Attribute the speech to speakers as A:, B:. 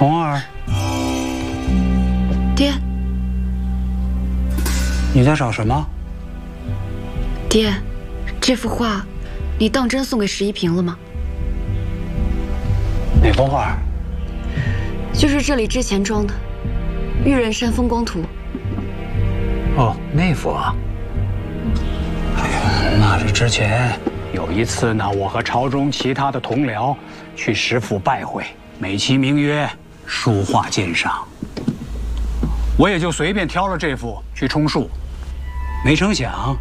A: 红儿，
B: 爹，
A: 你在找什么？
B: 爹，这幅画，你当真送给石一平了吗？
A: 哪幅画？
B: 就是这里之前装的《玉人山风光图》。
A: 哦，那幅啊。哎呀，那是之前有一次呢，我和朝中其他的同僚去石府拜会，美其名曰书画鉴赏，我也就随便挑了这幅去充数，没成想